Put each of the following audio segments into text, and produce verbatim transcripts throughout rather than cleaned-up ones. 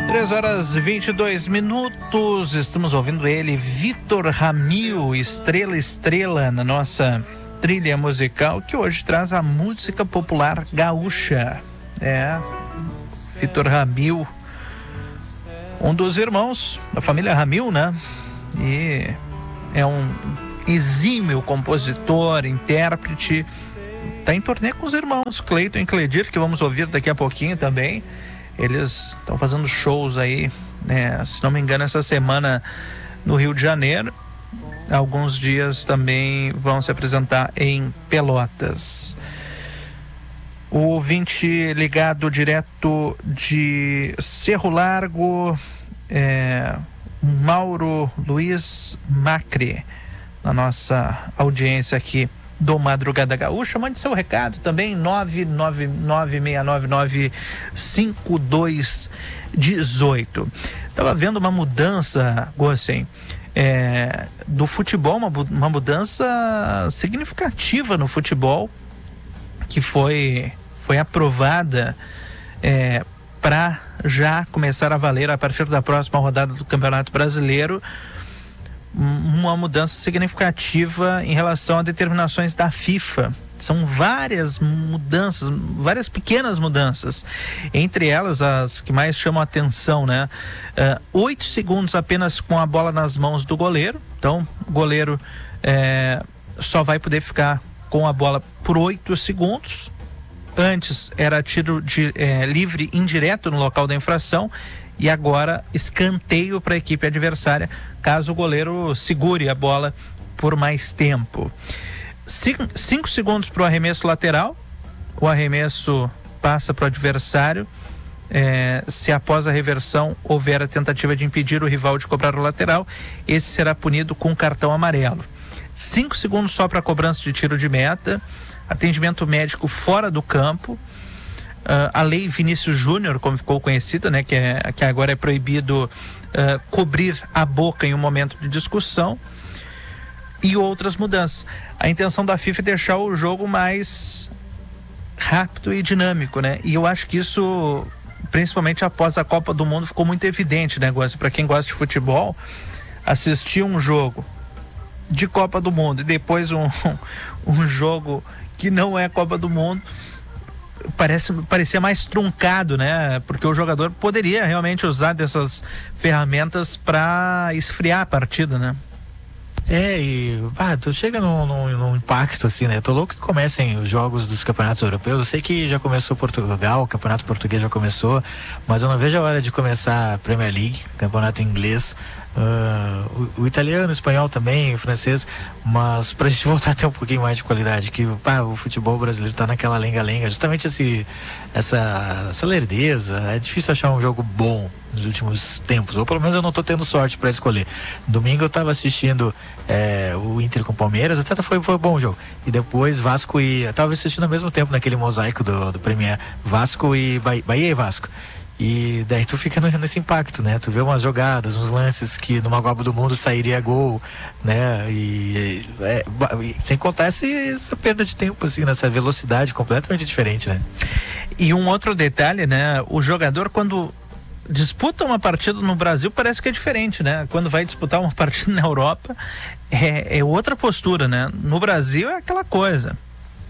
três horas e vinte e dois minutos, estamos ouvindo ele, Vitor Ramil, Estrela Estrela, na nossa trilha musical, que hoje traz a música popular gaúcha. É, Vitor Ramil, um dos irmãos da família Ramil, né? E é um exímio compositor, intérprete, tá em turnê com os irmãos Cleiton e Cledir, que vamos ouvir daqui a pouquinho também. Eles estão fazendo shows aí, né, se não me engano, essa semana no Rio de Janeiro. Alguns dias também vão se apresentar em Pelotas. O ouvinte ligado direto de Cerro Largo, é, Mauro Luiz Macri, na nossa audiência aqui do Madrugada Gaúcha. Mande seu recado também, nove nove nove seis nove nove cinco dois um oito. Estava vendo uma mudança, Gossen, é, do futebol, uma, uma mudança significativa no futebol, que foi, foi aprovada é, para já começar a valer a partir da próxima rodada do Campeonato Brasileiro. Uma mudança significativa em relação a determinações da FIFA. São várias mudanças, várias pequenas mudanças, entre elas as que mais chamam a atenção, né? Uh, oito segundos apenas com a bola nas mãos do goleiro. Então, o goleiro é, só vai poder ficar com a bola por oito segundos. Antes era tiro de, é, livre indireto no local da infração, e agora escanteio para a equipe adversária, caso o goleiro segure a bola por mais tempo. Cinco, cinco segundos para o arremesso lateral. O arremesso passa para o adversário. É, se após a reversão houver a tentativa de impedir o rival de cobrar o lateral, esse será punido com cartão amarelo. Cinco segundos só para a cobrança de tiro de meta. Atendimento médico fora do campo. Uh, a lei Vinícius Júnior, como ficou conhecida, né, que, é, que agora é proibido uh, cobrir a boca em um momento de discussão, e outras mudanças. A intenção da FIFA é deixar o jogo mais rápido e dinâmico, né? E eu acho que isso, principalmente após a Copa do Mundo, ficou muito evidente, né, para quem gosta de futebol, assistir um jogo de Copa do Mundo e depois um, um jogo que não é Copa do Mundo, Parece, parecia mais truncado, né? Porque o jogador poderia realmente usar dessas ferramentas para esfriar a partida, né? É, e ah, tu chega num, num, num impacto assim, né? Tô louco que comecem os jogos dos campeonatos europeus. Eu sei que já começou Portugal, o campeonato português já começou, mas eu não vejo a hora de começar a Premier League, campeonato inglês. Uh, o, o italiano, o espanhol também, o francês, mas pra gente voltar a ter um pouquinho mais de qualidade, que pá, o futebol brasileiro tá naquela lenga-lenga, justamente esse, essa, essa lerdeza. É difícil achar um jogo bom nos últimos tempos, ou pelo menos eu não tô tendo sorte para escolher. Domingo eu tava assistindo é, o Inter com o Palmeiras, até foi, foi bom o jogo, e depois Vasco e, eu tava assistindo ao mesmo tempo naquele mosaico do, do Premier, Vasco e Bahia, Bahia e Vasco. E daí tu fica nesse impacto, né? Tu vê umas jogadas, uns lances que numa Copa do Mundo sairia gol, né? E, é, e sem contar essa, essa perda de tempo, assim, nessa velocidade completamente diferente, né? E um outro detalhe, né? O jogador, quando disputa uma partida no Brasil, parece que é diferente, né? Quando vai disputar uma partida na Europa, é, é outra postura, né? No Brasil é aquela coisa.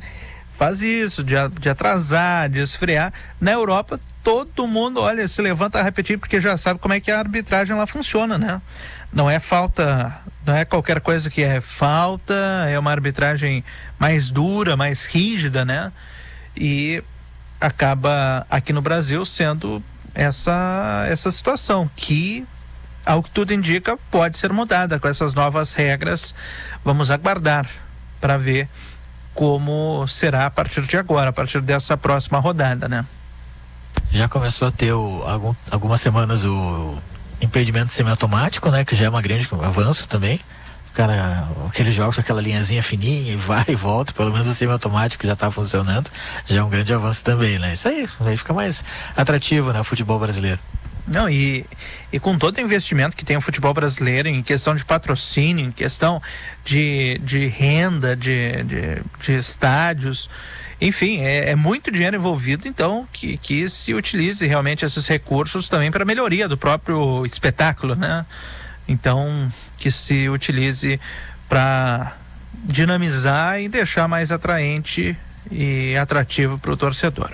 Faz isso, de, de atrasar, de esfriar. Na Europa, todo mundo, olha, se levanta a repetir, porque já sabe como é que a arbitragem lá funciona, né? Não é falta, não é qualquer coisa que é falta, é uma arbitragem mais dura, mais rígida, né? E acaba aqui no Brasil sendo essa, essa situação que, ao que tudo indica, pode ser mudada com essas novas regras. Vamos aguardar para ver como será a partir de agora, a partir dessa próxima rodada, né? Já começou a ter o, algum, algumas semanas o impedimento semiautomático, né? Que já é uma grande avanço também. Cara, aqueles jogos com aquela linhazinha fininha e vai e volta, pelo menos o semiautomático já tá funcionando, já é um grande avanço também, né? Isso aí, aí fica mais atrativo, né? O futebol brasileiro. Não, e, e com todo o investimento que tem o futebol brasileiro em questão de patrocínio, em questão de, de renda, de, de, de estádios, enfim, é, é muito dinheiro envolvido, então que, que se utilize realmente esses recursos também para melhoria do próprio espetáculo, né? Então, que se utilize para dinamizar e deixar mais atraente e atrativo para o torcedor.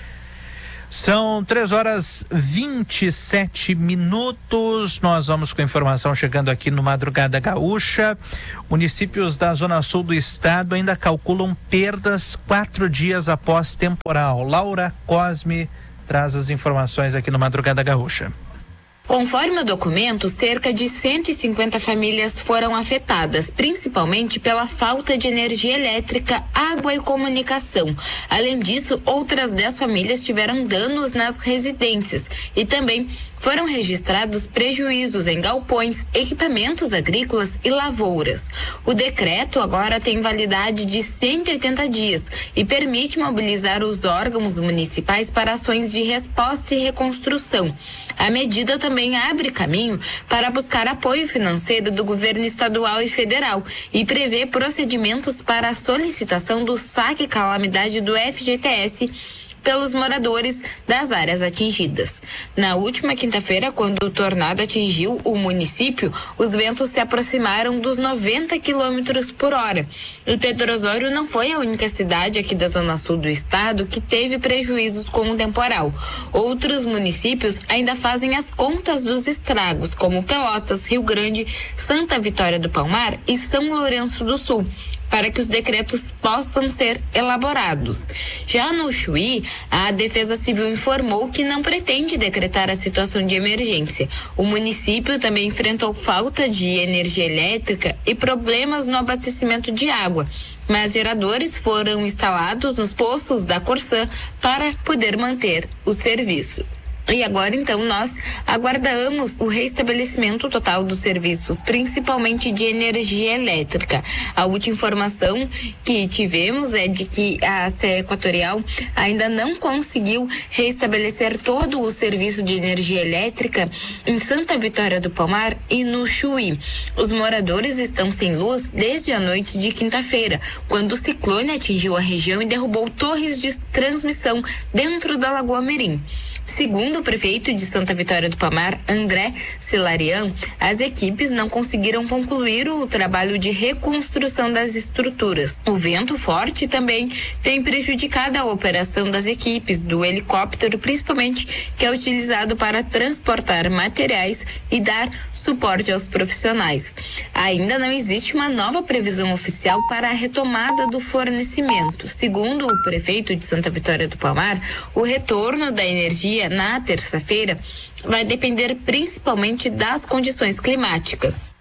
São três horas vinte e sete minutos. Nós vamos com a informação chegando aqui no Madrugada Gaúcha. Municípios da Zona Sul do estado ainda calculam perdas quatro dias após temporal. Laura Cosme traz as informações aqui no Madrugada Gaúcha. Conforme o documento, cerca de cento e cinquenta famílias foram afetadas, principalmente pela falta de energia elétrica, água e comunicação. Além disso, outras dez famílias tiveram danos nas residências e também foram registrados prejuízos em galpões, equipamentos agrícolas e lavouras. O decreto agora tem validade de cento e oitenta dias e permite mobilizar os órgãos municipais para ações de resposta e reconstrução. A medida também abre caminho para buscar apoio financeiro do governo estadual e federal e prevê procedimentos para a solicitação do saque calamidade do F G T S pelos moradores das áreas atingidas. Na última quinta-feira, quando o tornado atingiu o município, os ventos se aproximaram dos noventa quilômetros por hora. E Pedro Osório não foi a única cidade aqui da Zona Sul do estado que teve prejuízos com o temporal. Outros municípios ainda fazem as contas dos estragos, como Pelotas, Rio Grande, Santa Vitória do Palmar e São Lourenço do Sul, para que os decretos possam ser elaborados. Já no Chuí, a Defesa Civil informou que não pretende decretar a situação de emergência. O município também enfrentou falta de energia elétrica e problemas no abastecimento de água, mas geradores foram instalados nos postos da Corsã para poder manter o serviço. E agora, então, nós aguardamos o restabelecimento total dos serviços, principalmente de energia elétrica. A última informação que tivemos é de que a S E Equatorial ainda não conseguiu restabelecer todo o serviço de energia elétrica em Santa Vitória do Palmar e no Chuí. Os moradores estão sem luz desde a noite de quinta-feira, quando o ciclone atingiu a região e derrubou torres de transmissão dentro da Lagoa Mirim. Segundo o prefeito de Santa Vitória do Palmar, André Celarian, as equipes não conseguiram concluir o trabalho de reconstrução das estruturas. O vento forte também tem prejudicado a operação das equipes do helicóptero, principalmente que é utilizado para transportar materiais e dar suporte aos profissionais. Ainda não existe uma nova previsão oficial para a retomada do fornecimento. Segundo o prefeito de Santa Vitória do Palmar, o retorno da energia na terça-feira vai depender principalmente das condições climáticas.